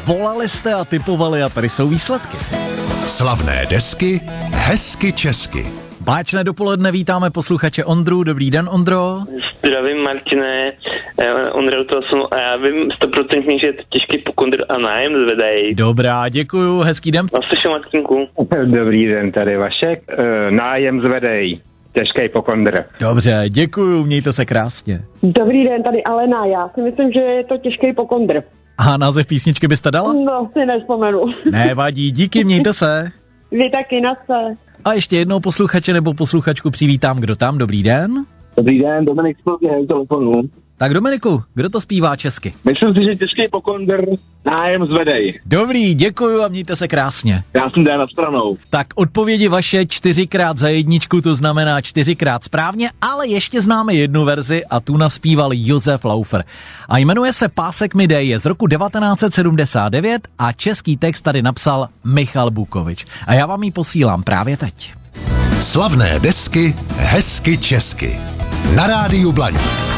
volali jste a tipovali a tady jsou výsledky. Slavné desky hezky česky. Báječné dopoledne, vítáme posluchače Ondru. Dobrý den, Ondro. Zdravím, Martine. Ondra, to jsem a já vím 100%, že je to těžký pokondr a nájem zvedají. Dobrá, děkuju, hezký den. Naslyším, Martinku. Dobrý den, tady Vašek. Nájem zvedej. Těžký pokondr. Dobře, děkuju, mějte se krásně. Dobrý den, tady Alena. Já si myslím, že je to těžký pokondr. A název písničky byste dala? No, si nevzpomenu. Nevadí, díky, mějte se. Vy taky, na se. A ještě jednou posluchače nebo posluchačku přivítám, kdo tam, dobrý den. Dobrý den, Dominik z Plzně, telefonu. Tak Dominiku, kdo to zpívá česky? Myslím si, že těžký pokondr, nájem zvedej. Dobrý, děkuju a mějte se krásně. Já jsem dán na stranou. Tak odpovědi vaše 4x za jedničku, to znamená 4x správně, ale ještě známe jednu verzi a tu naspíval Josef Laufer. A jmenuje se Pásek mi dej, je z roku 1979 a český text tady napsal Michal Bukovič. A já vám ji posílám právě teď. Slavné desky hezky česky. Na rádiu Blaník.